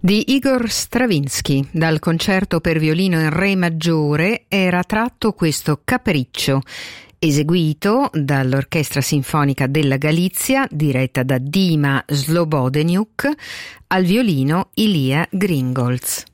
Di Igor Stravinsky, dal concerto per violino in re maggiore, era tratto questo capriccio, eseguito dall'Orchestra Sinfonica della Galizia, diretta da Dima Slobodeniuk, al violino Ilia Gringolz.